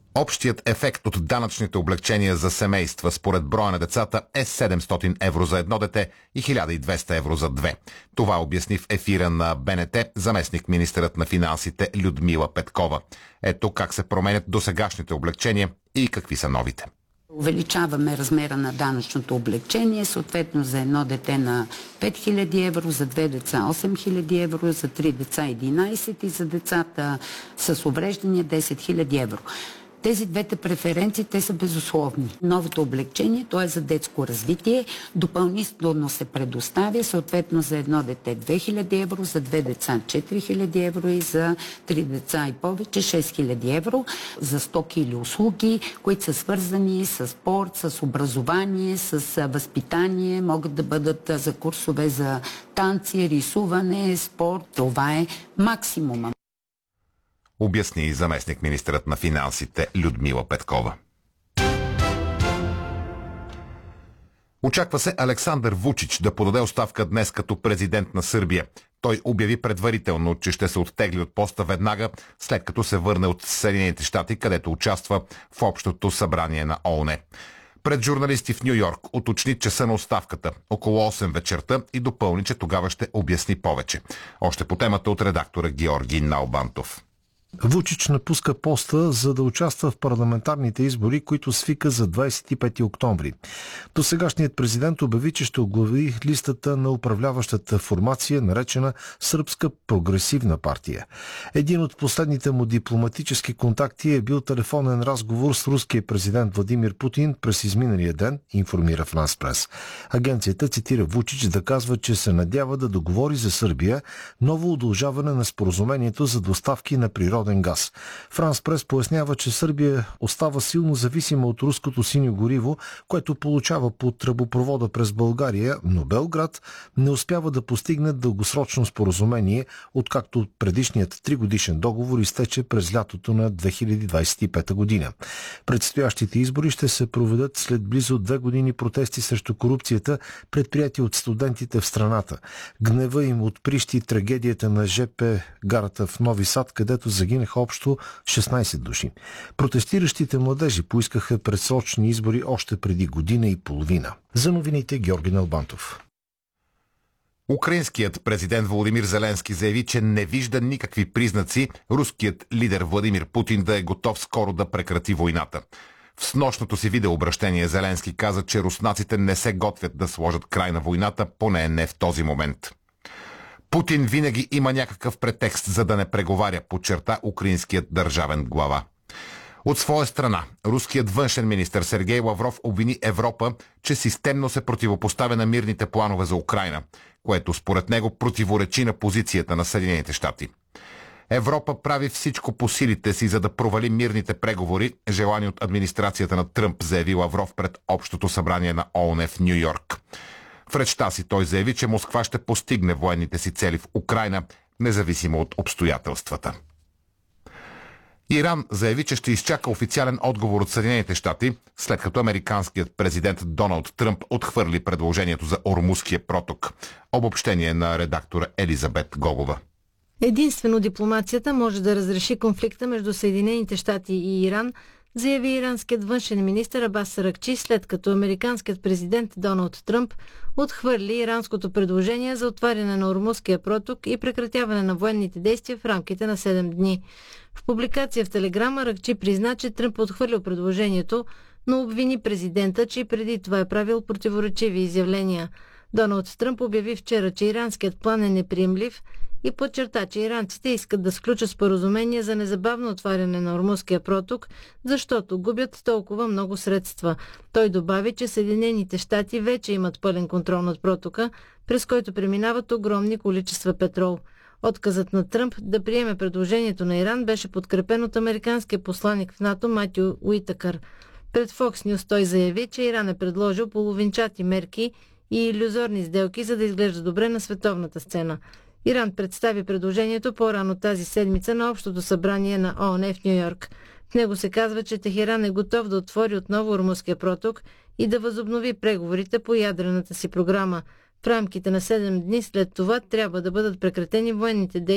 Общият ефект от данъчните облекчения за семейства според броя на децата е 700 евро за едно дете и 1200 евро за две. Това обясни в ефира на БНТ заместник-министърът на финансите Людмила Петкова. Ето как се променят досегашните облекчения и какви са новите. Увеличаваме размера на данъчното облекчение, съответно за едно дете на 5000 евро, за две деца 8000 евро, за три деца 11 и за децата с увреждания 10 000 евро. Тези двете преференции, те са безусловни. Новото облекчение, то е за детско развитие, допълнително се предоставя, съответно за едно дете 2000 евро, за две деца 4000 евро и за три деца и повече 6000 евро за стоки или услуги, които са свързани с спорт, с образование, с възпитание, могат да бъдат за курсове за танци, рисуване, спорт. Това е максимума. Обясни и заместник-министърът на финансите Людмила Петкова. Очаква се Александър Вучич да подаде оставка днес като президент на Сърбия. Той обяви предварително, че ще се оттегли от поста веднага, след като се върне от Съединените щати, където участва в Общото събрание на ООН. Пред журналисти в Ню Йорк уточни часа на оставката около 8 вечерта и допълни, че тогава ще обясни повече. Още по темата от редактора Георги Налбантов. Вучич напуска поста, за да участва в парламентарните избори, които свика за 25 октомври. Досегашният президент обяви, че ще оглави листата на управляващата формация, наречена Сръбска прогресивна партия. Един от последните му дипломатически контакти е бил телефонен разговор с руския президент Владимир Путин през изминалия ден, информира Франс Прес. Агенцията цитира Вучич да казва, че се надява да договори за Сърбия ново удължаване на споразумението за доставки на природен газ. Франс Прес пояснява, че Сърбия остава силно зависима от руското синьо гориво, което получава по тръбопровода през България, но Белград не успява да постигне дългосрочно споразумение, откакто предишният 3-годишен договор изтече през лятото на 2025 година. Предстоящите избори ще се проведат след близо 2 години протести срещу корупцията, предприяти от студентите в страната. Гнева им отприщи трагедията на ЖП гарата в Нови Сад, където загинаха общо 16 души. Протестиращите младежи поискаха предсрочни избори още преди година и половина. За новините Георги Налбантов. Украинският президент Володимир Зеленски заяви, че не вижда никакви признаци руският лидер Владимир Путин да е готов скоро да прекрати войната. В снощното си видеообращение Зеленски каза, че руснаците не се готвят да сложат край на войната, поне не в този момент. Путин винаги има някакъв претекст, за да не преговаря, подчерта украинският държавен глава. От своя страна, руският външен министър Сергей Лавров обвини Европа, че системно се противопоставя на мирните планове за Украйна, което според него противоречи на позицията на Съединените щати. Европа прави всичко по силите си, за да провали мирните преговори, желани от администрацията на Тръмп, заяви Лавров пред Общото събрание на ООН в Ню Йорк. В речта си той заяви, че Москва ще постигне военните си цели в Украйна, независимо от обстоятелствата. Иран заяви, че ще изчака официален отговор от Съединените щати, след като американският президент Доналд Тръмп отхвърли предложението за Ормузския проток. Обобщение на редактора Елизабет Гогова. Единствено дипломацията може да разреши конфликта между Съединените щати и Иран, заяви иранският външен министър Абас Аракчи, след като американският президент Доналд Тръмп отхвърли иранското предложение за отваряне на Ормузския проток и прекратяване на военните действия в рамките на 7 дни. В публикация в Телеграма Аракчи призна, че Тръмп отхвърлил предложението, но обвини президента, че и преди това е правил противоречиви изявления. Доналд Тръмп обяви вчера, че иранският план е неприемлив и подчерта, че иранците искат да сключат споразумение за незабавно отваряне на Ормузския проток, защото губят толкова много средства. Той добави, че Съединените щати вече имат пълен контрол над протока, през който преминават огромни количества петрол. Отказът на Тръмп да приеме предложението на Иран беше подкрепен от американския посланик в НАТО Матю Уитакър. Пред Fox News той заяви, че Иран е предложил половинчати мерки и илюзорни сделки, за да изглежда добре на световната сцена. Иран представи предложението по-рано тази седмица на Общото събрание на ООН в Ню Йорк. В него се казва, че Техеран е готов да отвори отново Ормузския проток и да възобнови преговорите по ядрената си програма. В рамките на 7 дни след това трябва да бъдат прекратени военните действия